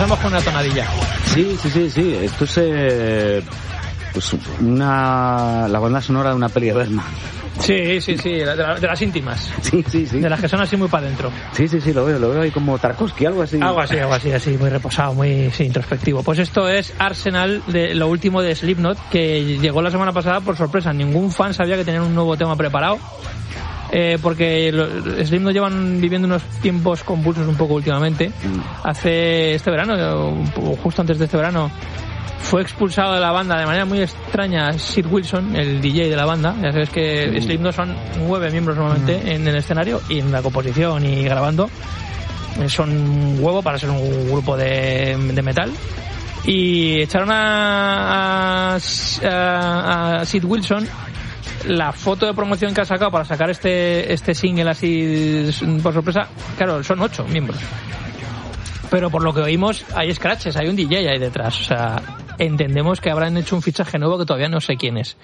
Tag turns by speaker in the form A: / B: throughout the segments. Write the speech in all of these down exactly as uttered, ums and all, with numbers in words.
A: empezamos con una tonadilla.
B: Sí, sí, sí, sí. Esto es eh, pues una la banda sonora de una peli de Bergman.
A: Sí, sí, sí, de, la, de las íntimas.
B: Sí, sí, sí.
A: De las que son así muy para adentro.
B: Sí, sí, sí, lo veo, lo veo ahí como Tarkovsky, algo así.
A: Algo así, algo así, así, muy reposado, muy sí, introspectivo. Pues esto es Arsenal, de lo último de Slipknot, que llegó la semana pasada por sorpresa. Ningún fan sabía que tenían un nuevo tema preparado. Eh, porque los Slipknot llevan viviendo unos tiempos convulsos un poco últimamente. Mm. Hace este verano, justo antes de este verano, fue expulsado de la banda de manera muy extraña Sid Wilson, el D J de la banda. Ya sabes que mm. Slipknot son nueve miembros normalmente mm. en el escenario y en la composición y grabando. Son un huevo para ser un grupo de, de metal. Y echaron a, a, a, a Sid Wilson la foto de promoción que ha sacado para sacar este, este single así por sorpresa. Claro, son ocho miembros. Pero por lo que oímos, hay scratches, hay un D J ahí detrás. O sea, entendemos que habrán hecho un fichaje nuevo que todavía no sé quién es.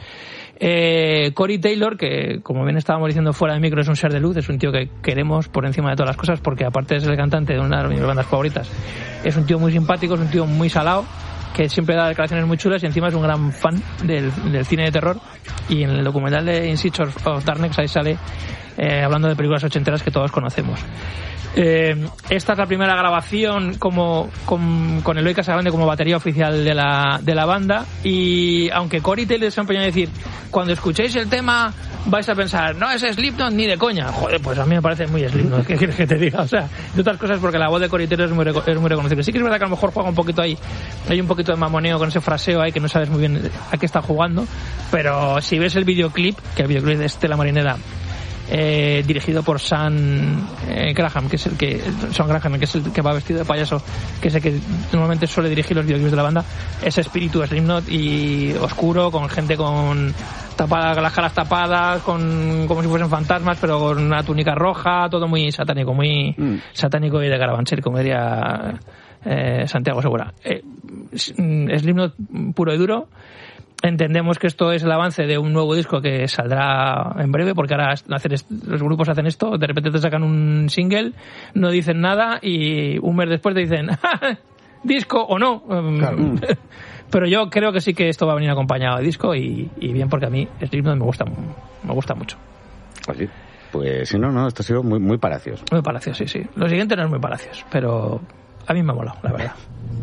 A: Eh, Corey Taylor, que como bien estábamos diciendo fuera de micro, es un ser de luz, es un tío que queremos por encima de todas las cosas, porque aparte de ser el cantante de una de mis bandas favoritas, es un tío muy simpático, es un tío muy salado, que siempre da declaraciones muy chulas y encima es un gran fan del, del cine de terror. Y en el documental de In Search of Darkness ahí sale eh, hablando de películas ochenteras que todos conocemos. Eh, esta es la primera grabación como con, con Eloy Casagrande como batería oficial de la, de la banda, y aunque Corey Taylor se empeñó a decir, cuando escuchéis el tema vais a pensar, no es Slipknot ni de coña. Joder, pues a mí me parece muy Slipknot, ¿qué quieres que te diga? O sea, de otras cosas, porque la voz de Corey Taylor es muy, es muy reconocible. Sí que es verdad que a lo mejor juega un poquito ahí, hay un poquito de mamoneo con ese fraseo ahí que no sabes muy bien a qué está jugando, pero si ves el videoclip, que el videoclip de Estela Marinera, Eh, dirigido por Sam eh, Graham, que es el que Sam Graham, que es el que va vestido de payaso, que es el que normalmente suele dirigir los videoclips de la banda. Ese espíritu de Slipknot y oscuro, con gente con tapadas, las caras tapadas, con como si fuesen fantasmas, pero con una túnica roja, todo muy satánico, muy mm. satánico y de Carabanchel, como diría eh, Santiago Segura. Eh, Slipknot puro y duro. Entendemos que esto es el avance de un nuevo disco que saldrá en breve, porque ahora hacen est- los grupos hacen esto, de repente te sacan un single, no dicen nada y un mes después te dicen disco o no. Claro. Pero yo creo que sí que esto va a venir acompañado de disco y, y bien, porque a mí Slipknot me gusta, me gusta mucho.
B: Pues sí, pues si no, no, esto ha sido muy, muy palacios.
A: Muy palacios, sí, sí. Lo siguiente no es muy palacios, pero a mí me ha molado, la verdad.